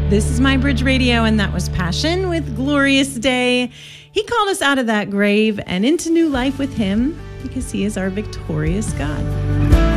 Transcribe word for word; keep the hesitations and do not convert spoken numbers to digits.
This is My Bridge Radio, and that was Passion with Glorious Day. He called us out of that grave and into new life with him because he is our victorious God.